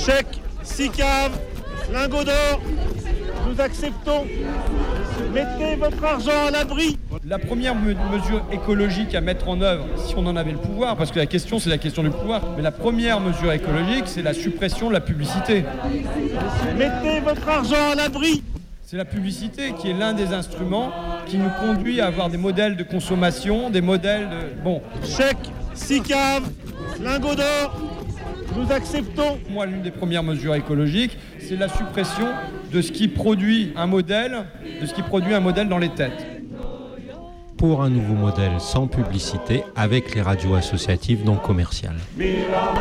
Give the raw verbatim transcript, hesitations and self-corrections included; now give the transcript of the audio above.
Chèque, six caves, lingots d'or, nous acceptons. Mettez votre argent à l'abri. La première me- mesure écologique à mettre en œuvre, si on en avait le pouvoir, parce que la question c'est la question du pouvoir, mais la première mesure écologique c'est la suppression de la publicité. Mettez votre argent à l'abri. C'est la publicité qui est l'un des instruments qui nous conduit à avoir des modèles de consommation, des modèles de... Bon, Chèque, six caves, lingots d'or, nous acceptons. moi l'une des premières mesures écologiques, c'est la suppression de ce qui produit un modèle, de ce qui produit un modèle dans les têtes. Pour un nouveau modèle sans publicité avec les radios associatives non commerciales.